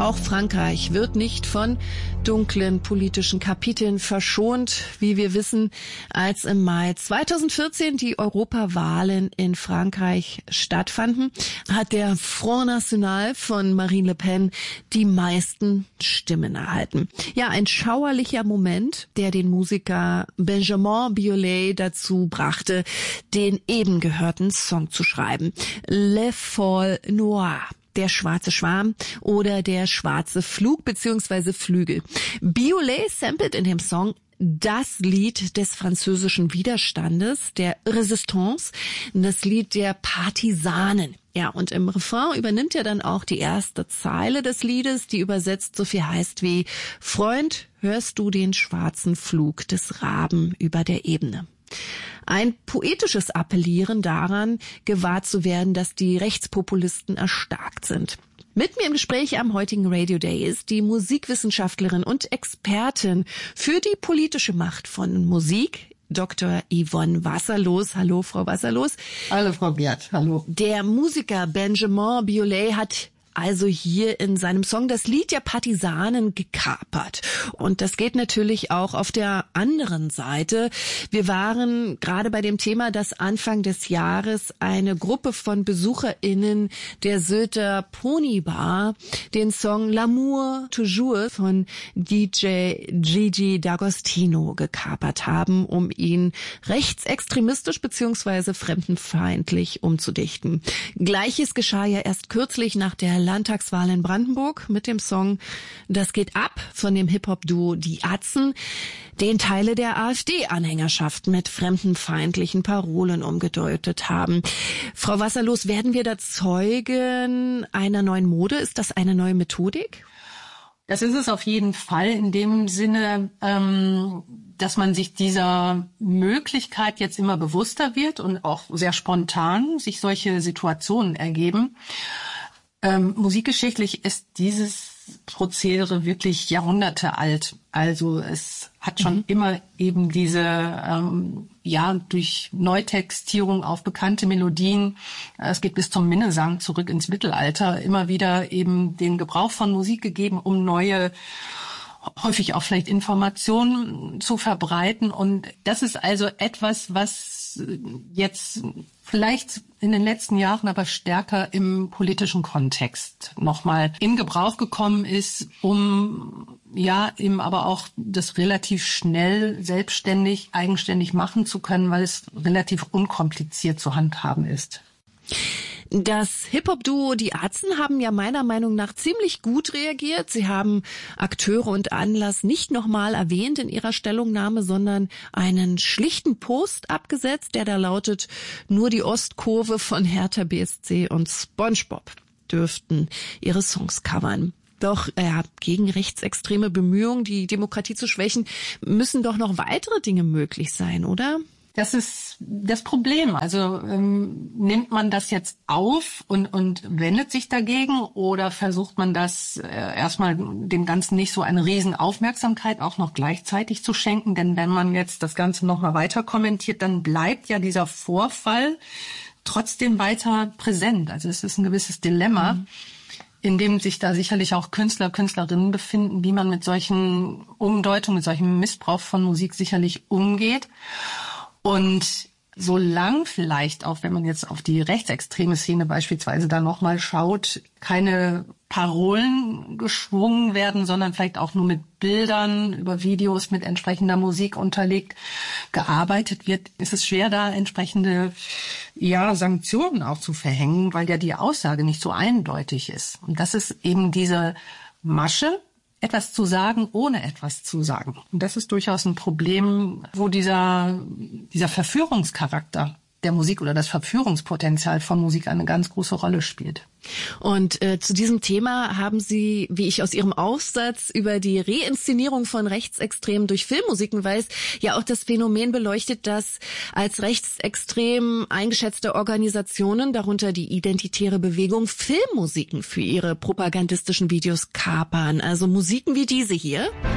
Auch Frankreich wird nicht von dunklen politischen Kapiteln verschont, wie wir wissen, als im Mai 2014 die Europawahlen in Frankreich stattfanden, hat der Front National von Marine Le Pen die meisten Stimmen erhalten. Ja, ein schauerlicher Moment, der den Musiker Benjamin Biolay dazu brachte, den eben gehörten Song zu schreiben. Le Fall Noir. Der schwarze Schwarm oder der schwarze Flug bzw. Flügel. Biolay samplet in dem Song das Lied des französischen Widerstandes, der Resistance, das Lied der Partisanen. Ja, und im Refrain übernimmt er dann auch die erste Zeile des Liedes, die übersetzt so viel heißt wie: Freund, hörst du den schwarzen Flug des Raben über der Ebene? Ein poetisches Appellieren daran, gewahr zu werden, dass die Rechtspopulisten erstarkt sind. Mit mir im Gespräch am heutigen Radio Day ist die Musikwissenschaftlerin und Expertin für die politische Macht von Musik, Dr. Yvonne Wasserlos. Hallo, Frau Wasserlos. Hallo, Frau Gerd. Hallo. Der Musiker Benjamin Biolay hat also hier in seinem Song das Lied der Partisanen gekapert. Und das geht natürlich auch auf der anderen Seite. Wir waren gerade bei dem Thema, dass Anfang des Jahres eine Gruppe von BesucherInnen der Sylter Pony Bar den Song L'amour toujours von DJ Gigi D'Agostino gekapert haben, um ihn rechtsextremistisch bzw. fremdenfeindlich umzudichten. Gleiches geschah ja erst kürzlich nach der Landtagswahl in Brandenburg mit dem Song Das geht ab von dem Hip-Hop-Duo Die Atzen, den Teile der AfD-Anhängerschaft mit fremdenfeindlichen Parolen umgedeutet haben. Frau Wasserlos, werden wir da Zeugen einer neuen Mode? Ist das eine neue Methodik? Das ist es auf jeden Fall in dem Sinne, dass man sich dieser Möglichkeit jetzt immer bewusster wird und auch sehr spontan sich solche Situationen ergeben. Musikgeschichtlich ist dieses Prozedere wirklich Jahrhunderte alt. Also es hat schon immer eben diese, durch Neutextierung auf bekannte Melodien, es geht bis zum Minnesang zurück ins Mittelalter, immer wieder eben den Gebrauch von Musik gegeben, um neue, häufig auch vielleicht Informationen zu verbreiten. Und das ist also etwas, was jetzt vielleicht in den letzten Jahren aber stärker im politischen Kontext nochmal in Gebrauch gekommen ist, um eben aber auch das relativ schnell selbstständig, eigenständig machen zu können, weil es relativ unkompliziert zu handhaben ist. Das Hip-Hop-Duo Die Atzen haben ja meiner Meinung nach ziemlich gut reagiert. Sie haben Akteure und Anlass nicht nochmal erwähnt in ihrer Stellungnahme, sondern einen schlichten Post abgesetzt, der da lautet: Nur die Ostkurve von Hertha BSC und SpongeBob dürften ihre Songs covern. Doch gegen rechtsextreme Bemühungen, die Demokratie zu schwächen, müssen doch noch weitere Dinge möglich sein, oder? Das ist das Problem. Also nimmt man das jetzt auf und wendet sich dagegen oder versucht man das erstmal dem Ganzen nicht so eine riesen Aufmerksamkeit auch noch gleichzeitig zu schenken? Denn wenn man jetzt das Ganze nochmal weiter kommentiert, dann bleibt ja dieser Vorfall trotzdem weiter präsent. Also es ist ein gewisses Dilemma, in dem sich da sicherlich auch Künstler, Künstlerinnen befinden, wie man mit solchen Umdeutungen, mit solchem Missbrauch von Musik sicherlich umgeht. Und solange vielleicht, auch wenn man jetzt auf die rechtsextreme Szene beispielsweise da nochmal schaut, keine Parolen geschwungen werden, sondern vielleicht auch nur mit Bildern, über Videos mit entsprechender Musik unterlegt gearbeitet wird, ist es schwer, da entsprechende Sanktionen auch zu verhängen, weil ja die Aussage nicht so eindeutig ist. Und das ist eben diese Masche, etwas zu sagen, ohne etwas zu sagen. Und das ist durchaus ein Problem, wo dieser Verführungscharakter der Musik oder das Verführungspotenzial von Musik eine ganz große Rolle spielt. Und zu diesem Thema haben Sie, wie ich aus Ihrem Aufsatz über die Reinszenierung von Rechtsextremen durch Filmmusiken weiß, ja auch das Phänomen beleuchtet, dass als rechtsextrem eingeschätzte Organisationen, darunter die Identitäre Bewegung, Filmmusiken für ihre propagandistischen Videos kapern. Also Musiken wie diese hier.